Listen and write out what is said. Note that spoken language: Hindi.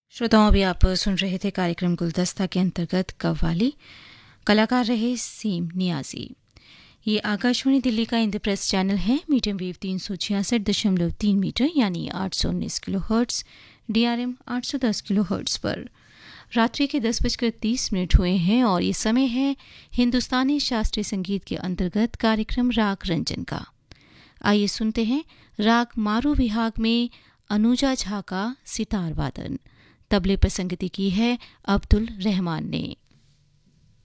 श्रोताओं, अभी आप सुन रहे थे कार्यक्रम गुलदस्ता के अंतर्गत कव्वाली। कलाकार रहे सीम नियाजी। ये आकाशवाणी दिल्ली का इंद्रप्रस्थ चैनल है। मीडियम वेव 366.3 मीटर यानी 819 kilo hertz, DRM 810 kilo hertz पर रात्रि के 10:30 हुए हैं और ये समय है हिंदुस्तानी शास्त्रीय संगीत के अंतर्गत कार्यक्रम राग रंजन का। आइए सुनते हैं राग मारू विहाग में अनुजा झा का सितार वादन। तबले पर संगति की है अब्दुल रहमान ने।